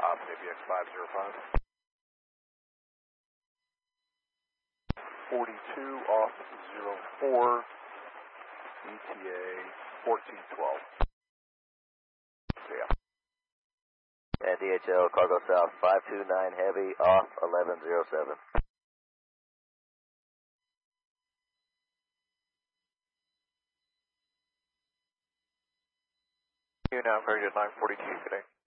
ABX 505. 42 off 04, ETA 1412. Yeah. And DHL Cargo South 529 Heavy off 1107. You now very good 942 today.